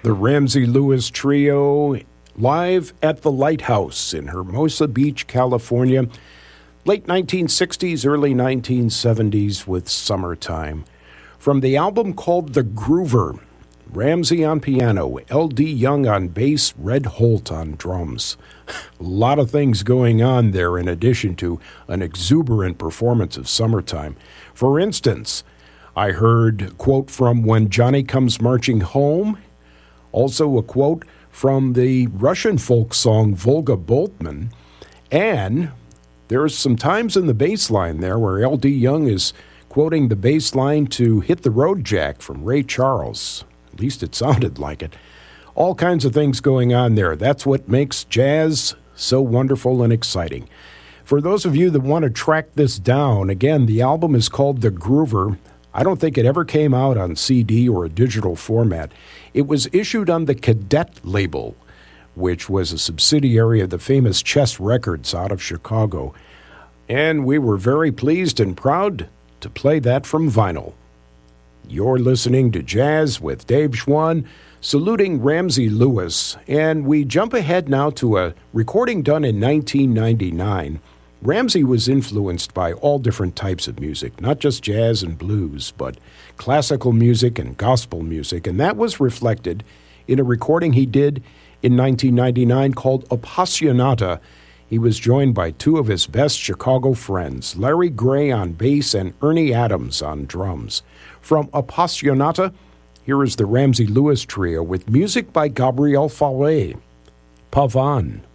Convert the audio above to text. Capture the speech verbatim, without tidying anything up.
The Ramsey Lewis Trio, live at the Lighthouse in Hermosa Beach, California, late nineteen sixties, early nineteen seventies with Summertime. From the album called The Groover, Ramsey on piano, L D Young on bass, Red Holt on drums. A lot of things going on there in addition to an exuberant performance of Summertime. For instance, I heard a quote from When Johnny Comes Marching Home, also a quote from the Russian folk song Volga Boltman, and there's some times in the bass line there where L D Young is quoting the bass line to Hit the Road Jack from Ray Charles. At least it sounded like it. All kinds of things going on there. That's what makes jazz so wonderful and exciting. For those of you that want to track this down, again, the album is called The Groover. I don't think it ever came out on C D or a digital format. It was issued on the Cadet label, which was a subsidiary of the famous Chess Records out of Chicago. And we were very pleased and proud to play that from vinyl. You're listening to Jazz with Dave Schwann, saluting Ramsey Lewis. And we jump ahead now to a recording done in nineteen ninety-nine. Ramsey was influenced by all different types of music, not just jazz and blues, but classical music and gospel music, and that was reflected in a recording he did in nineteen ninety-nine called Appassionata. He was joined by two of his best Chicago friends, Larry Gray on bass and Ernie Adams on drums. From Appassionata, here is the Ramsey Lewis Trio with music by Gabriel Fauré, Pavan.